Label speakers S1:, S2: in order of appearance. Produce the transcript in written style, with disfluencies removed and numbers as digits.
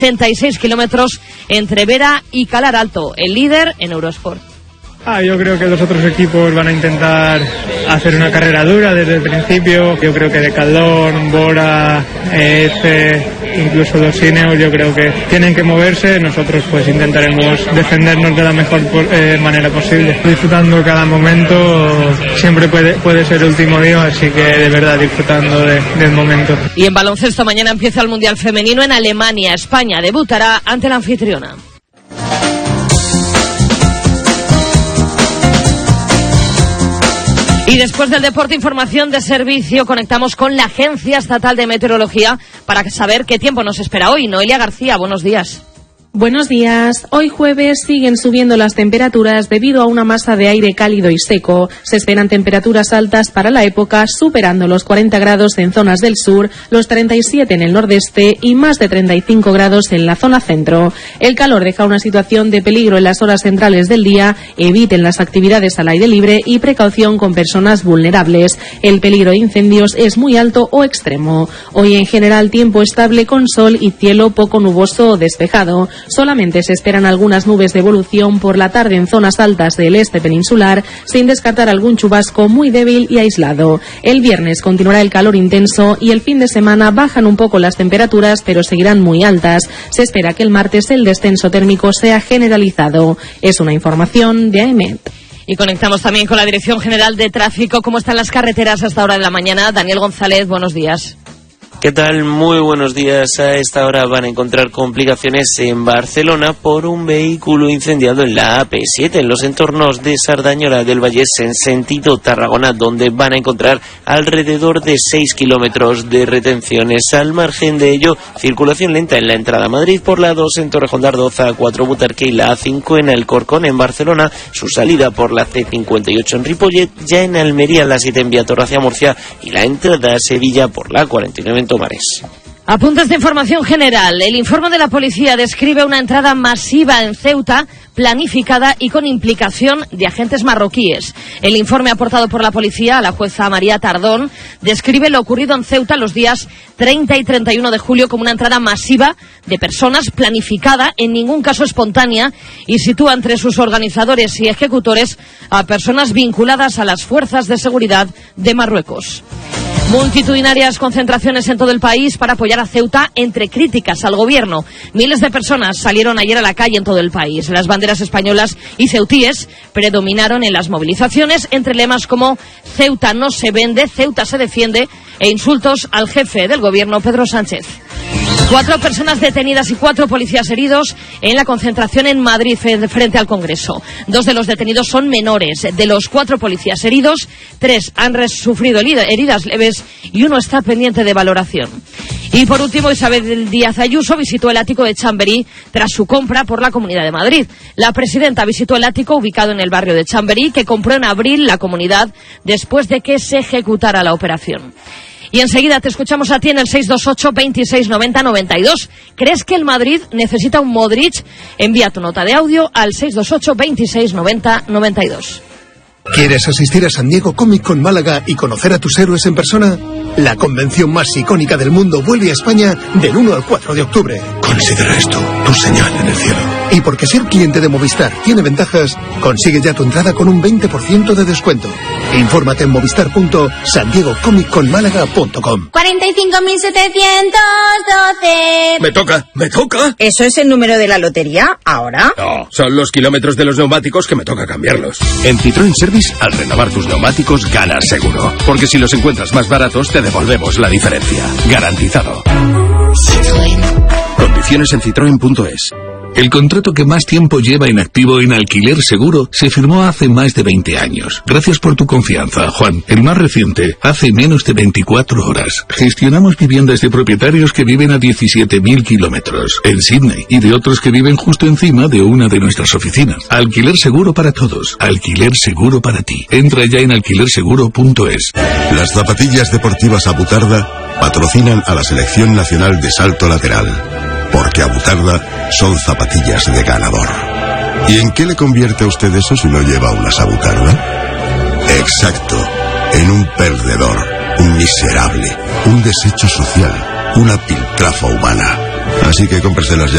S1: 66 kilómetros entre Vera y Calar Alto, el líder en Eurosport.
S2: Yo creo que los otros equipos van a intentar hacer una carrera dura desde el principio. Yo creo que Decathlon, Bora, incluso los Ineos, yo creo que tienen que moverse. Nosotros pues intentaremos defendernos de la mejor manera posible. Disfrutando cada momento, siempre puede ser el último día, así que de verdad disfrutando del momento.
S1: Y en baloncesto mañana empieza el Mundial Femenino en Alemania. España debutará ante la anfitriona. Y después del deporte, información de servicio, conectamos con la Agencia Estatal de Meteorología para saber qué tiempo nos espera hoy. Noelia García, buenos días.
S3: Buenos días. Hoy jueves siguen subiendo las temperaturas debido a una masa de aire cálido y seco. Se esperan temperaturas altas para la época, superando los 40 grados en zonas del sur, los 37 en el nordeste y más de 35 grados en la zona centro. El calor deja una situación de peligro en las horas centrales del día. Eviten las actividades al aire libre y precaución con personas vulnerables. El peligro de incendios es muy alto o extremo. Hoy en general tiempo estable con sol y cielo poco nuboso o despejado. Solamente se esperan algunas nubes de evolución por la tarde en zonas altas del este peninsular, sin descartar algún chubasco muy débil y aislado. El viernes continuará el calor intenso y el fin de semana bajan un poco las temperaturas, pero seguirán muy altas. Se espera que el martes el descenso térmico sea generalizado. Es una información de AEMET.
S1: Y conectamos también con la Dirección General de Tráfico. ¿Cómo están las carreteras a esta hora de la mañana? Daniel González, buenos días.
S4: ¿Qué tal? Muy buenos días. A esta hora van a encontrar complicaciones en Barcelona por un vehículo incendiado en la AP7, en los entornos de Sardañola del Vallès en sentido Tarragona, donde van a encontrar alrededor de 6 kilómetros de retenciones. Al margen de ello, circulación lenta en la entrada a Madrid por la 2 en Torrejón de Ardoza, A4 Butarque y la A5 en Alcorcón en Barcelona, su salida por la C58 en Ripollet, ya en Almería la 7 en Viator hacia Murcia y la entrada a Sevilla por la 49 en Tomares.
S1: Apuntes de información general. El informe de la policía describe una entrada masiva en Ceuta, planificada y con implicación de agentes marroquíes. El informe aportado por la policía a la jueza María Tardón describe lo ocurrido en Ceuta los días 30 y 31 de julio como una entrada masiva de personas planificada, en ningún caso espontánea, y sitúa entre sus organizadores y ejecutores a personas vinculadas a las fuerzas de seguridad de Marruecos. Multitudinarias concentraciones en todo el país para apoyar a Ceuta entre críticas al gobierno. Miles de personas salieron ayer a la calle en todo el país. Las banderas españolas y ceutíes predominaron en las movilizaciones, entre lemas como Ceuta no se vende, Ceuta se defiende e insultos al jefe del gobierno, Pedro Sánchez. 4 personas detenidas y 4 policías heridos en la concentración en Madrid frente al Congreso. 2 de los detenidos son menores. De los 4 policías heridos, 3 han sufrido heridas leves y 1 está pendiente de valoración. Y por último, Isabel Díaz Ayuso visitó el ático de Chamberí tras su compra por la Comunidad de Madrid. La presidenta visitó el ático ubicado en el barrio de Chamberí, que compró en abril la comunidad después de que se ejecutara la operación. Y enseguida te escuchamos a ti en el 628 26 90 92. ¿Crees que el Madrid necesita un Modric? Envía tu nota de audio al 628 26 90 92.
S5: ¿Quieres asistir a San Diego Comic Con Málaga y conocer a tus héroes en persona? La convención más icónica del mundo vuelve a España del 1 al 4 de octubre. Considera esto tu señal en el cielo. Y porque ser cliente de Movistar tiene ventajas, consigue ya tu entrada con un 20% de descuento. Infórmate en movistar.sandiegocomicconmálaga.com.
S6: 45.712.
S7: Me toca.
S6: ¿Eso es el número de la lotería ahora?
S7: No, son los kilómetros de los neumáticos que me toca cambiarlos.
S8: En Citroën Service, al renovar tus neumáticos, ganas seguro. Porque si los encuentras más baratos, te devolvemos la diferencia. Garantizado.
S9: Citroën.
S8: Condiciones en citroen.es.
S10: El contrato que más tiempo lleva en activo en Alquiler Seguro se firmó hace más de 20 años. Gracias por tu confianza, Juan. El más reciente, hace menos de 24 horas. Gestionamos viviendas de propietarios que viven a 17.000 kilómetros en Sydney y de otros que viven justo encima de una de nuestras oficinas. Alquiler Seguro para todos. Alquiler Seguro para ti. Entra ya en alquilerseguro.es.
S11: Las zapatillas deportivas Abutarda patrocinan a la Selección Nacional de Salto Lateral. Porque Abutarda son zapatillas de ganador. ¿Y en qué le convierte a usted eso si no lleva unas Abutarda? Exacto, en un perdedor, un miserable, un desecho social, una piltrafa humana. Así que cómpreselas ya.